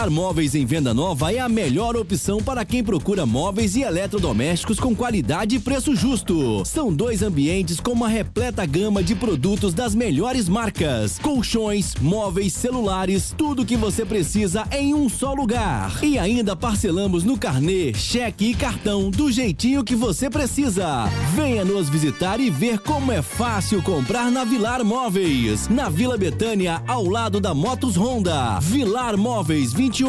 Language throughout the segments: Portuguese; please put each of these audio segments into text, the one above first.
Vilar Móveis em Venda Nova é a melhor opção para quem procura móveis e eletrodomésticos com qualidade e preço justo. São 2 ambientes com uma repleta gama de produtos das melhores marcas. Colchões, móveis, celulares, tudo que você precisa em um só lugar. E ainda parcelamos no carnê, cheque e cartão do jeitinho que você precisa. Venha nos visitar e ver como é fácil comprar na Vilar Móveis. Na Vila Betânia, ao lado da Motos Honda. Vilar Móveis,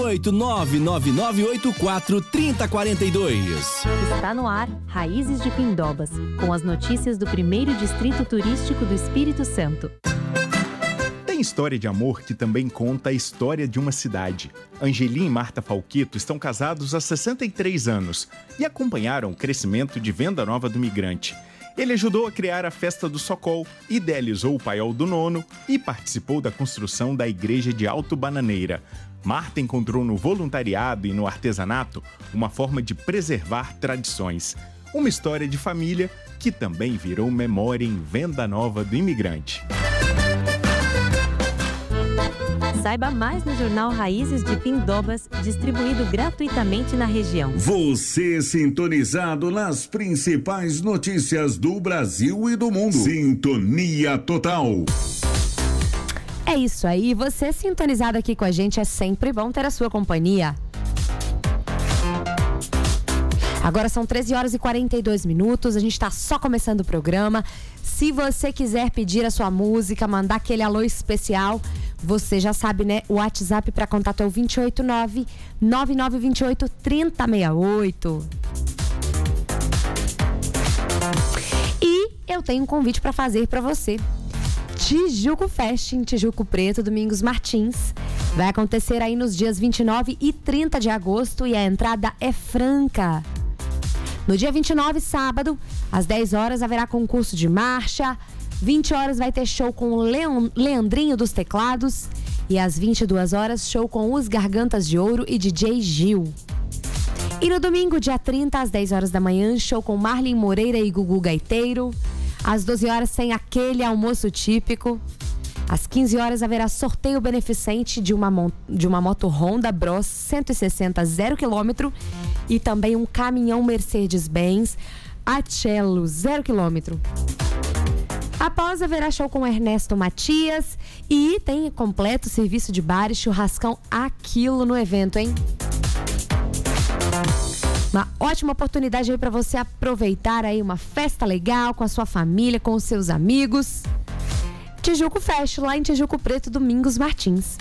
28-99984-3042. Está no ar Raízes de Pindobas, com as notícias do primeiro distrito turístico do Espírito Santo. Tem história de amor que também conta a história de uma cidade. Angelim e Marta Falquito estão casados há 63 anos e acompanharam o crescimento de Venda Nova do Migrante. Ele ajudou a criar a Festa do Socol, idealizou o Paiol do Nono e participou da construção da Igreja de Alto Bananeira. Marta encontrou no voluntariado e no artesanato uma forma de preservar tradições. Uma história de família que também virou memória em Venda Nova do Imigrante. Saiba mais no jornal Raízes de Pindobas, distribuído gratuitamente na região. Você sintonizado nas principais notícias do Brasil e do mundo. Sintonia total. É isso aí, você sintonizado aqui com a gente, é sempre bom ter a sua companhia. Agora são 13h42, a gente está só começando o programa. Se você quiser pedir a sua música, mandar aquele alô especial, você já sabe, né? O WhatsApp para contato é o 289-9928-3068. E eu tenho um convite para fazer para você. Tijuco Fest em Tijuco Preto, Domingos Martins. Vai acontecer aí nos dias 29 e 30 de agosto e a entrada é franca. No dia 29, sábado, às 10 horas, haverá concurso de marcha. 20 horas vai ter show com o Leandrinho dos Teclados. E às 22 horas, show com os Gargantas de Ouro e DJ Gil. E no domingo, dia 30, às 10 horas da manhã, show com Marlin Moreira e Gugu Gaiteiro. Às 12 horas, tem aquele almoço típico. Às 15 horas, haverá sorteio beneficente de uma moto Honda Bros 160 0 km e também um caminhão Mercedes-Benz Acelo 0 km. Após, haverá show com Ernesto Matias e tem completo serviço de bar e churrascão a quilo no evento, hein? Uma ótima oportunidade aí para você aproveitar aí uma festa legal com a sua família, com os seus amigos. Tijuco Fest, lá em Tijuco Preto, Domingos Martins.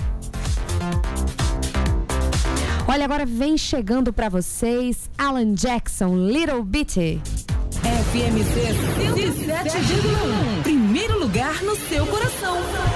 Olha, agora vem chegando para vocês Alan Jackson, Little Bitty. FMC 107,1. Primeiro lugar no seu coração.